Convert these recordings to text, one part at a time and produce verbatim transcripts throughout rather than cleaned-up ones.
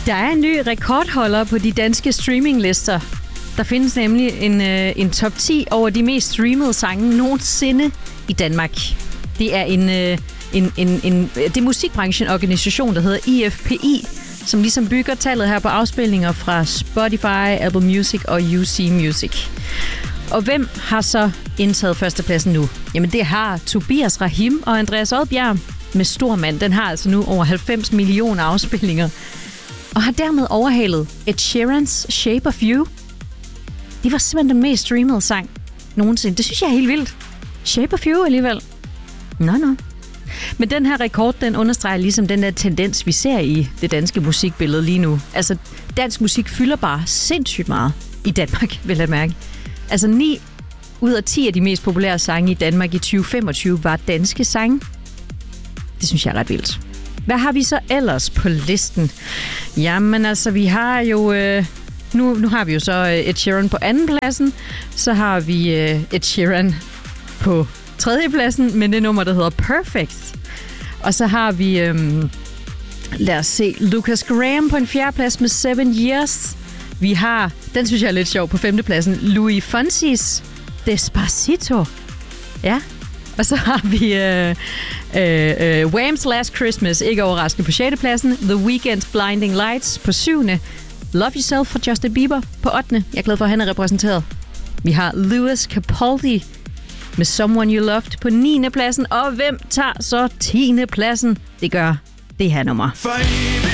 Der er en ny rekordholder på de danske streaminglister. Der findes nemlig en, øh, en top ti over de mest streamede sange nogensinde i Danmark. Det er en, øh, en, en, en det er musikbrancheorganisation, der hedder I F P I, som ligesom bygger tallet her på afspilninger fra Spotify, Apple Music og U C Music. Og hvem har så indtaget førstepladsen nu? Jamen det har Tobias Rahim og Andreas Odbjerg med Stormand. Den har altså nu over halvfems millioner afspilninger. Og har dermed overhalet Ed Sheerans Shape of You. Det var simpelthen den mest streamede sang nogensinde. Det synes jeg er helt vildt. Shape of You alligevel. Nå, nå. Men den her rekord, den understreger ligesom den der tendens, vi ser i det danske musikbillede lige nu. Altså, dansk musik fylder bare sindssygt meget i Danmark, vil jeg mærke. Altså, ni ud af ti af de mest populære sange i Danmark i tyve femogtyve var danske sange. Det synes jeg er ret vildt. Hvad har vi så ellers på listen? Jamen altså, vi har jo... Øh, nu, nu har vi jo så Ed Sheeran på andenpladsen. Så har vi øh, Ed Sheeran på tredjepladsen med det nummer, der hedder Perfect. Og så har vi... Øh, lad os se, Lucas Graham på en fjerdeplads med Seven Years. Vi har, den synes jeg er lidt sjov, på femtepladsen, Louis Fonsi's Despacito. Ja. Og så har vi øh, øh, øh, Wham's Last Christmas, ikke overraskende, på sjettepladsen. The Weeknd's Blinding Lights på syvende. Love Yourself fra Justin Bieber på ottende. Jeg er glad for, at han er repræsenteret. Vi har Lewis Capaldi med Someone You Loved på niende pladsen. Og hvem tager så tiende pladsen? Det gør det her nummer. For evigt,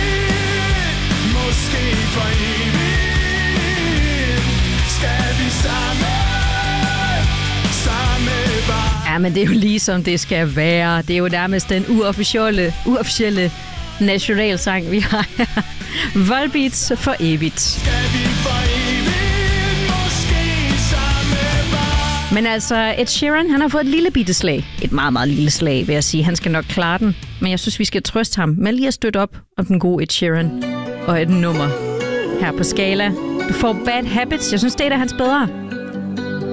måske for evigt, skal vi sammen, samme vej. Ja, men det er jo ligesom det skal være. Det er jo nærmest den uofficielle, uofficielle nationalsang, vi har her. Volbeats for evigt. Skal vi for evigt, måske samme vej. Men altså, Ed Sheeran, han har fået et lille bitte slag. Et meget, meget lille slag, vil jeg sige. Han skal nok klare den. Men jeg synes, vi skal trøste ham med lige at støtte op om den gode Ed Sheeran. Og et nummer her på Skala. Du får Bad Habits. Jeg synes, det er da hans bedre.